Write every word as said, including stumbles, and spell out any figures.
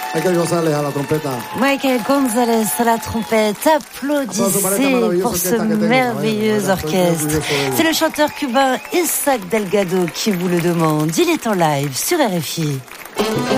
Michael González à la trompeta. Michael González à la trompette. Applaudissez pour ce merveilleux orchestre. C'est le chanteur cubain Isaac Delgado qui vous le demande. Il est en live sur R F I.